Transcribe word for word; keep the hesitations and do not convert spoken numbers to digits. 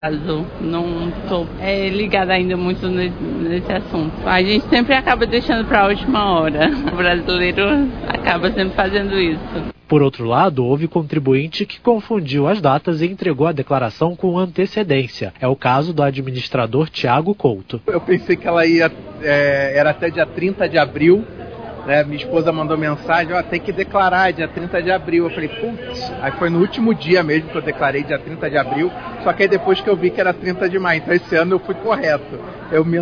Não estou é, ligada ainda muito nesse assunto. A gente sempre acaba deixando para a última hora. O brasileiro acaba sempre fazendo isso. Por outro lado, houve contribuinte que confundiu as datas e entregou a declaração com antecedência. É o caso do administrador Tiago Couto. Eu pensei que ela ia, é, era até dia trinta de abril, né? Minha esposa mandou mensagem, ó, tem que declarar dia trinta de abril. Eu falei, putz, aí foi no último dia mesmo que eu declarei dia trinta de abril, só que aí depois que eu vi que era trinta de maio, então esse ano eu fui correto. Eu me